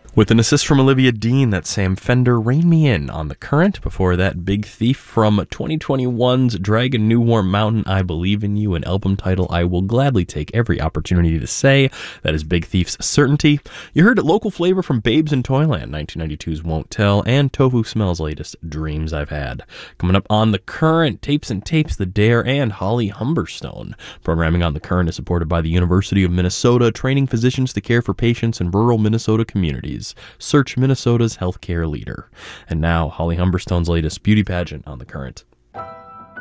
With an assist from Olivia Dean, that Sam Fender reined me in on The Current. Before that, Big Thief from 2021's Dragon New Warm Mountain, I Believe in You, an album title I will gladly take every opportunity to say. That is Big Thief's Certainty. You heard local flavor from Babes in Toyland, 1992's Won't Tell, and Tofu Smell's latest, Dreams I've Had. Coming up on The Current, Tapes and Tapes, The Dare, and Holly Humberstone. Programming on The Current is supported by the University of Minnesota, training physicians to care for patients in rural Minnesota communities. Search Minnesota's healthcare leader. And now, Holly Humberstone's latest beauty pageant on The Current.